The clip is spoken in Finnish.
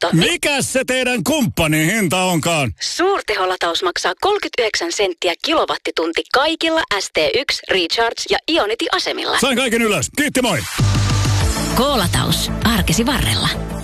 Mikä se teidän kumppanin hinta onkaan? Suurteholataus maksaa 39 senttiä kilowattitunti kaikilla ST1, Recharge ja Ionity-asemilla. Sain kaiken ylös. Kiitti, moi! K-lataus. Arkesi varrella.